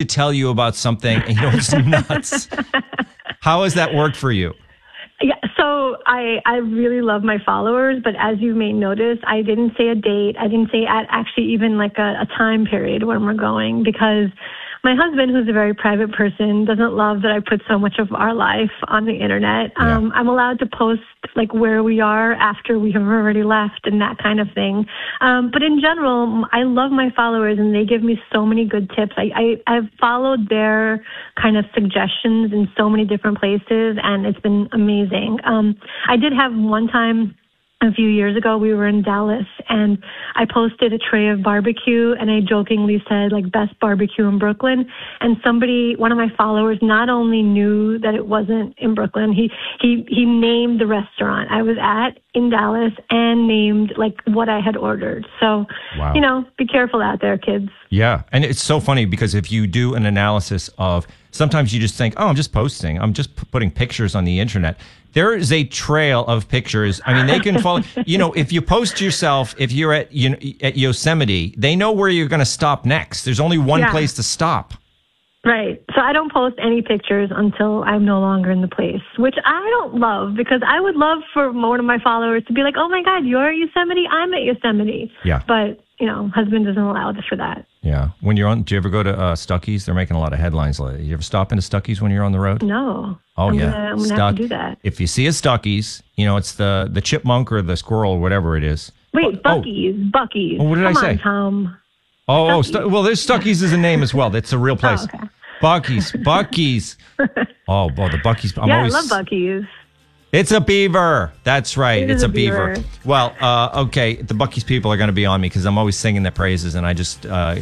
tell you about something, and it's nuts. How has that worked for you? Yeah, so I really love my followers, but as you may notice, I didn't say a date. I didn't say actually even like a time period when we're going, because my husband, who's a very private person, doesn't love that I put so much of our life on the internet. Yeah. I'm allowed to post like where we are after we have already left and that kind of thing. But in general, I love my followers and they give me so many good tips. I've followed their kind of suggestions in so many different places, and it's been amazing. I did have one time a few years ago, we were in Dallas, and I posted a tray of barbecue, and I jokingly said, like, best barbecue in Brooklyn. And one of my followers, not only knew that it wasn't in Brooklyn, he named the restaurant I was at in Dallas and named, like, what I had ordered. So, wow. Be careful out there, kids. Yeah, and it's so funny because if you do an analysis of, sometimes you just think, oh, I'm just posting. I'm just putting pictures on the internet. There is a trail of pictures. I mean, they can follow. If you post yourself, if you're at Yosemite, they know where you're going to stop next. There's only one place to stop. Right. So I don't post any pictures until I'm no longer in the place, which I don't love, because I would love for one of my followers to be like, oh, my God, you're at Yosemite? I'm at Yosemite. Yeah. But, husband doesn't allow us for that. Yeah. When you're on, do you ever go to Stuckey's? They're making a lot of headlines lately. You ever stop into Stuckey's when you're on the road? No. Oh, I'm gonna have to do that. If you see a Stuckey's, it's the chipmunk or the squirrel or whatever it is. Wait, Buc-ee's. Buc-ee's. Oh, what did I say? Come on, Tom. Well, there's Stuckey's is a name as well. That's a real place. Oh, okay. Buc-ee's. Oh, the Buc-ee's. I love Buc-ee's. It's a beaver. That's right. It's a beaver. Well, okay. The Buc-ee's people are going to be on me because I'm always singing their praises, and I just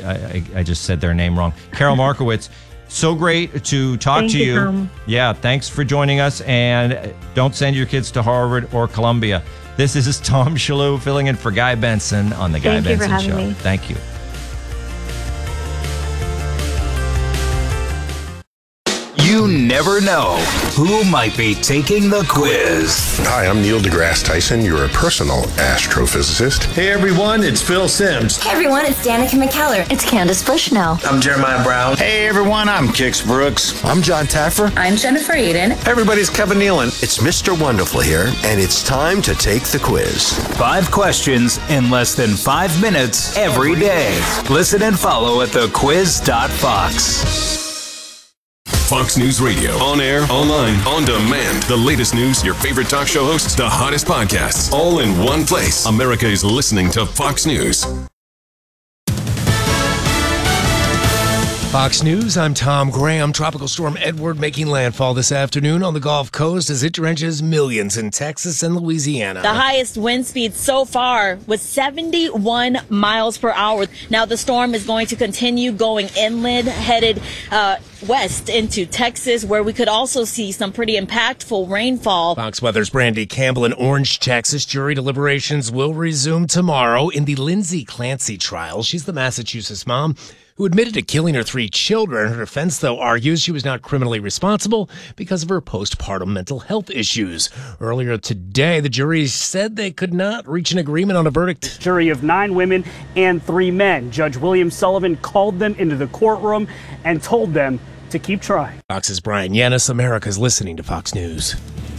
said their name wrong. Carol Markowitz, so great to talk to you. Tom. Yeah, thanks for joining us, and don't send your kids to Harvard or Columbia. This is Tom Shalhoub filling in for Guy Benson on the Guy Benson Show. Me. Thank you. You never know who might be taking the quiz. Hi, I'm Neil deGrasse Tyson, your personal astrophysicist. Hey everyone, it's Phil Simms. Hey everyone, it's Danica McKellar. It's Candace Bushnell. I'm Jeremiah Brown. Hey everyone, I'm Kix Brooks. I'm John Taffer. I'm Jennifer Aiden. Everybody's Kevin Nealon. It's Mr. Wonderful here, and it's time to take the quiz. 5 questions in less than 5 minutes every day. Listen and follow at thequiz.fox. Fox News Radio. On air, online, on demand. The latest news, your favorite talk show hosts, the hottest podcasts, all in one place. America is listening to Fox News. Fox News, I'm Tom Graham. Tropical storm Edward making landfall this afternoon on the Gulf Coast as it drenches millions in Texas and Louisiana. The highest wind speed so far was 71 miles per hour. Now the storm is going to continue going inland, headed west into Texas, where we could also see some pretty impactful rainfall. Fox Weather's Brandy Campbell in Orange, Texas. Jury deliberations will resume tomorrow in the Lindsay Clancy trial. She's the Massachusetts mom who admitted to killing her 3 children. Her defense, though, argues she was not criminally responsible because of her postpartum mental health issues. Earlier today, the jury said they could not reach an agreement on a verdict. Jury of 9 women and 3 men. Judge William Sullivan called them into the courtroom and told them to keep trying. Fox's Brian Yanis. America's listening to Fox News.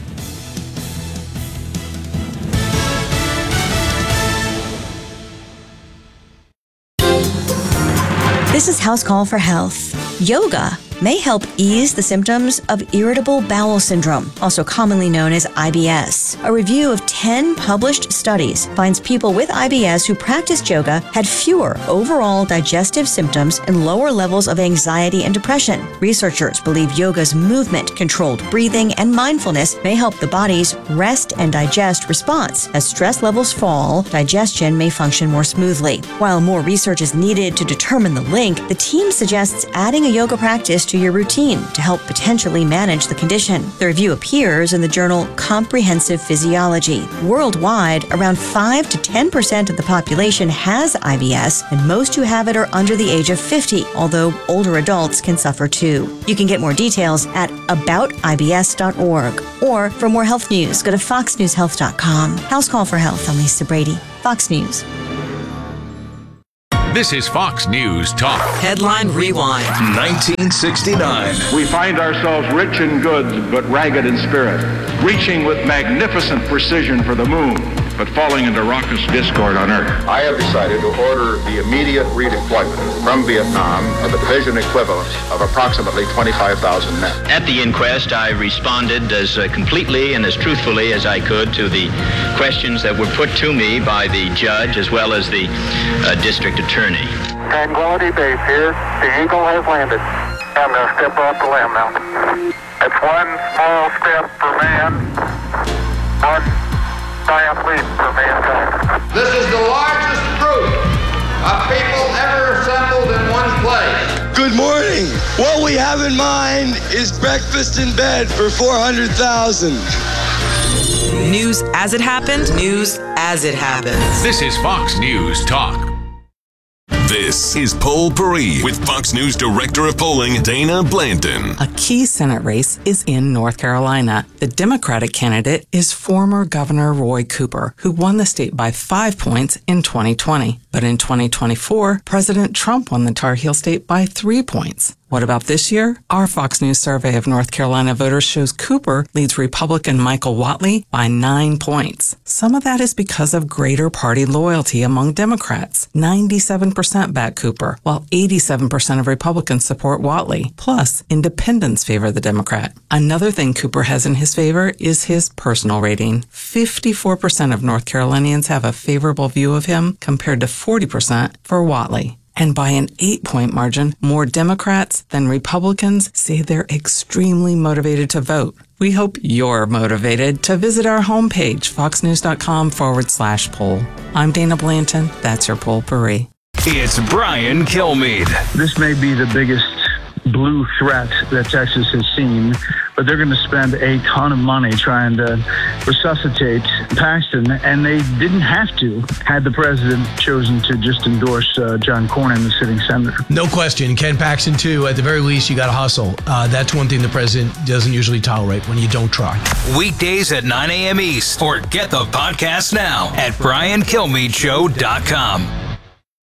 This is House Call for Health. Yoga may help ease the symptoms of irritable bowel syndrome, also commonly known as IBS. A review of 10 published studies finds people with IBS who practiced yoga had fewer overall digestive symptoms and lower levels of anxiety and depression. Researchers believe yoga's movement, controlled breathing, and mindfulness may help the body's rest and digest response. As stress levels fall, digestion may function more smoothly. While more research is needed to determine the link, the team suggests adding a yoga practice to your routine to help potentially manage the condition. The review appears in the journal Comprehensive Physiology. Worldwide, around 5 to 10% of the population has IBS, and most who have it are under the age of 50, although older adults can suffer too. You can get more details at aboutibs.org. Or for more health news, go to foxnewshealth.com. House Call for Health. I'm Lisa Brady, Fox News. This is Fox News Talk. Headline Rewind. 1969. We find ourselves rich in goods, but ragged in spirit, reaching with magnificent precision for the moon, but falling into raucous discord on Earth. I have decided to order the immediate redeployment from Vietnam of the division equivalent of approximately 25,000 men. At the inquest, I responded as completely and as truthfully as I could to the questions that were put to me by the judge as well as the district attorney. Tranquility Base here. The Eagle has landed. I'm going to step off the land now. It's one small step for man, one giant leap for mankind. This is the largest group of people ever assembled in one place. Good morning. What we have in mind is breakfast in bed for 400,000. News as it happened. News as it happens. This is Fox News Talk. This is Poll Paris with Fox News Director of Polling, Dana Blanton. A key Senate race is in North Carolina. The Democratic candidate is former Governor Roy Cooper, who won the state by 5 points in 2020. But in 2024, President Trump won the Tar Heel state by 3 points. What about this year? Our Fox News survey of North Carolina voters shows Cooper leads Republican Michael Whatley by 9 points. Some of that is because of greater party loyalty among Democrats. 97% back Cooper, while 87% of Republicans support Whatley. Plus, independents favor the Democrat. Another thing Cooper has in his favor is his personal rating. 54% of North Carolinians have a favorable view of him compared to 40% for Whatley. And by an 8-point margin, more Democrats than Republicans say they're extremely motivated to vote. We hope you're motivated to visit our homepage, foxnews.com/poll. I'm Dana Blanton. That's your Poll Paris. It's Brian Kilmeade. This may be the biggest blue threat that Texas has seen, but they're going to spend a ton of money trying to resuscitate Paxton, and they didn't have to had the president chosen to just endorse John Cornyn, the sitting senator. No question. Ken Paxton, too. At the very least, you got to hustle. That's one thing the president doesn't usually tolerate, when you don't try. Weekdays at 9 a.m. East, or get the podcast now at BrianKilmeadeShow.com.